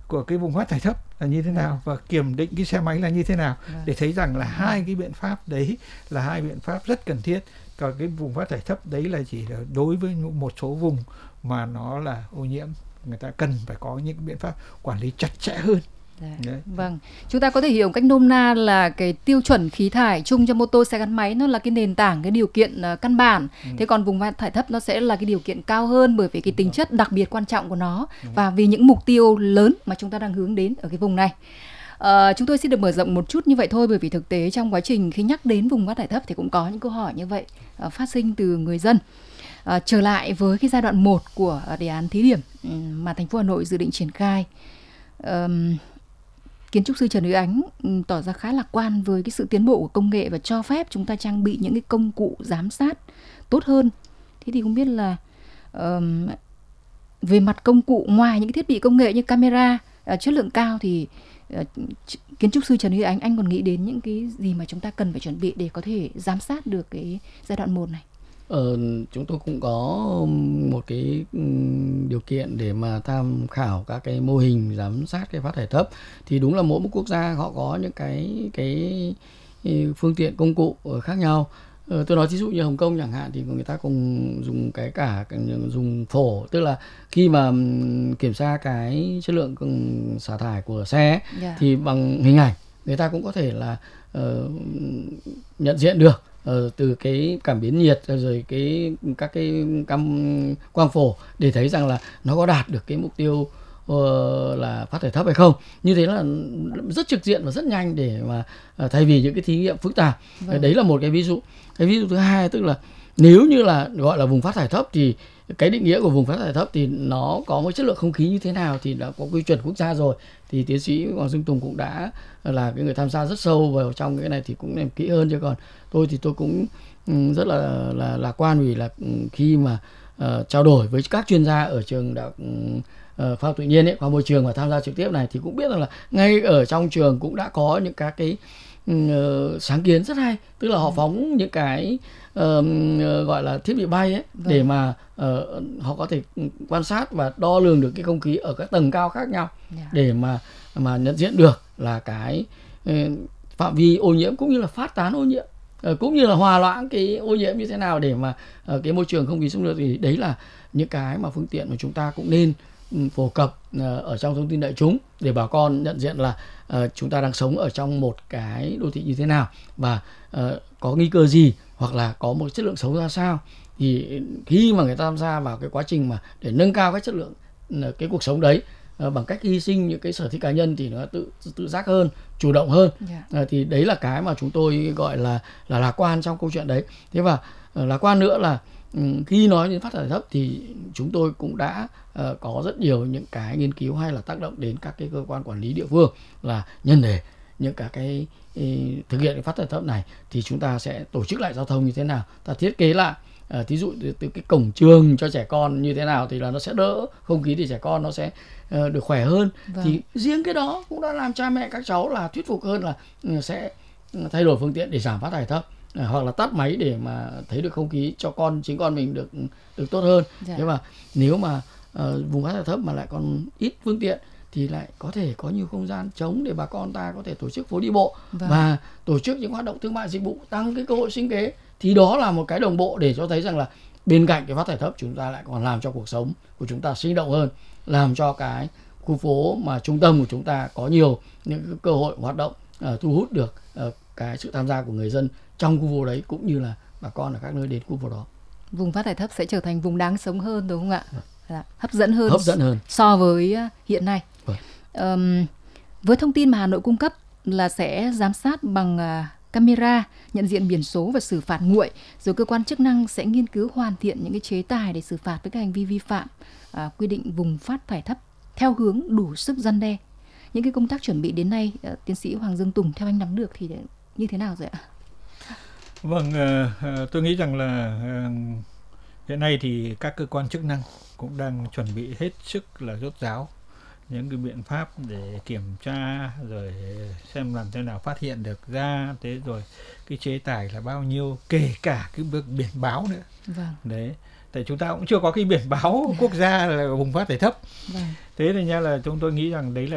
của cái vùng phát thải thấp là như thế nào và kiểm định cái xe máy là như thế nào, để thấy rằng là hai cái biện pháp đấy là hai biện pháp rất cần thiết. Còn cái vùng phát thải thấp đấy là chỉ là đối với một số vùng mà nó là ô nhiễm, người ta cần phải có những biện pháp quản lý chặt chẽ hơn. Vâng, chúng ta có thể hiểu một cách nôm na là cái tiêu chuẩn khí thải chung cho mô tô xe gắn máy nó là cái nền tảng, cái điều kiện căn bản. Thế còn vùng phát thải thấp nó sẽ là cái điều kiện cao hơn bởi vì cái tính chất đặc biệt quan trọng của nó và vì những mục tiêu lớn mà chúng ta đang hướng đến ở cái vùng này. Chúng tôi xin được mở rộng một chút như vậy thôi, bởi vì thực tế trong quá trình khi nhắc đến vùng phát thải thấp thì cũng có những câu hỏi như vậy phát sinh từ người dân. Trở lại với cái giai đoạn 1 của đề án thí điểm mà thành phố Hà Nội dự định triển khai, kiến trúc sư Trần Huy Ánh tỏ ra khá lạc quan với cái sự tiến bộ của công nghệ và cho phép chúng ta trang bị những cái công cụ giám sát tốt hơn. Thế thì không biết là về mặt công cụ, ngoài những cái thiết bị công nghệ như camera chất lượng cao thì kiến trúc sư Trần Huy Ánh, anh còn nghĩ đến những cái gì mà chúng ta cần phải chuẩn bị để có thể giám sát được cái giai đoạn 1 này? Chúng tôi cũng có một cái điều kiện để mà tham khảo các cái mô hình giám sát cái phát thải thấp. Thì đúng là mỗi một quốc gia họ có những cái phương tiện công cụ khác nhau. Tôi nói ví dụ như Hồng Kông chẳng hạn thì người ta cùng dùng dùng phổ, tức là khi mà kiểm tra cái chất lượng xả thải của xe thì bằng hình ảnh người ta cũng có thể là nhận diện được từ cái cảm biến nhiệt rồi các cái quang phổ để thấy rằng là nó có đạt được cái mục tiêu là phát thải thấp hay không. Như thế là rất trực diện và rất nhanh để mà thay vì những cái thí nghiệm phức tạp. Đấy là một cái ví dụ. Cái ví dụ thứ hai tức là nếu như là gọi là vùng phát thải thấp thì cái định nghĩa của vùng phát thải thấp thì nó có một chất lượng không khí như thế nào thì đã có quy chuẩn quốc gia rồi. Thì tiến sĩ Hoàng Dương Tùng cũng đã là cái người tham gia rất sâu vào trong cái này thì cũng làm kỹ hơn. Chứ còn tôi thì tôi cũng rất là lạc quan vì là khi mà trao đổi với các chuyên gia ở trường đại học khoa học tự nhiên khoa môi trường và tham gia trực tiếp này thì cũng biết rằng là ngay ở trong trường cũng đã có những các cái sáng kiến rất hay, tức là họ phóng những cái gọi là thiết bị bay để mà họ có thể quan sát và đo lường được cái không khí ở các tầng cao khác nhau để mà nhận diện được là cái phạm vi ô nhiễm cũng như là phát tán ô nhiễm cũng như là hòa loãng cái ô nhiễm như thế nào để mà cái môi trường không khí xung lực. Thì đấy là những cái mà phương tiện mà chúng ta cũng nên phổ cập ở trong thông tin đại chúng để bà con nhận diện là chúng ta đang sống ở trong một cái đô thị như thế nào và có nguy cơ gì hoặc là có một chất lượng sống ra sao. Thì khi mà người ta tham gia vào cái quá trình mà để nâng cao cái chất lượng cái cuộc sống đấy bằng cách hy sinh những cái sở thích cá nhân thì nó tự giác hơn, chủ động hơn. Thì đấy là cái mà chúng tôi gọi là lạc quan trong câu chuyện đấy. Thế và lạc quan nữa là khi nói đến phát thải thấp thì chúng tôi cũng đã có rất nhiều những cái nghiên cứu hay là tác động đến các cái cơ quan quản lý địa phương là nhân để những cả cái thực hiện cái phát thải thấp này thì chúng ta sẽ tổ chức lại giao thông như thế nào, ta thiết kế lại thí dụ từ cái cổng trường cho trẻ con như thế nào thì là nó sẽ đỡ không khí, thì trẻ con nó sẽ được khỏe hơn. Thì riêng cái đó cũng đã làm cha mẹ các cháu là thuyết phục hơn là sẽ thay đổi phương tiện để giảm phát thải thấp hoặc là tắt máy để mà thấy được không khí cho chính con mình được tốt hơn. Thế mà nếu mà vùng phát thải thấp mà lại còn ít phương tiện thì lại có thể có nhiều không gian trống để bà con ta có thể tổ chức phố đi bộ và tổ chức những hoạt động thương mại dịch vụ, tăng cái cơ hội sinh kế. Thì đó là một cái đồng bộ để cho thấy rằng là bên cạnh cái phát thải thấp chúng ta lại còn làm cho cuộc sống của chúng ta sinh động hơn, làm cho cái khu phố mà trung tâm của chúng ta có nhiều những cái cơ hội hoạt động, thu hút được cái sự tham gia của người dân trong khu phố đấy cũng như là bà con ở các nơi đến khu phố đó. Vùng phát thải thấp sẽ trở thành vùng đáng sống hơn đúng không ạ? Hấp dẫn hơn so với hiện nay. Với thông tin mà Hà Nội cung cấp là sẽ giám sát bằng camera, nhận diện biển số và xử phạt nguội, rồi cơ quan chức năng sẽ nghiên cứu hoàn thiện những cái chế tài để xử phạt với các hành vi vi phạm quy định vùng phát thải thấp theo hướng đủ sức răn đe. Những cái công tác chuẩn bị đến nay, tiến sĩ Hoàng Dương Tùng theo anh nắm được thì như thế nào rồi ạ? Vâng, tôi nghĩ rằng là hiện nay thì các cơ quan chức năng cũng đang chuẩn bị hết sức là rốt ráo những cái biện pháp để kiểm tra rồi xem làm thế nào phát hiện được ra, thế rồi cái chế tài là bao nhiêu, kể cả cái bước biển báo nữa. Đấy, tại chúng ta cũng chưa có cái biển báo quốc gia là vùng phát thải thấp. Thế thì nha, là chúng tôi nghĩ rằng đấy là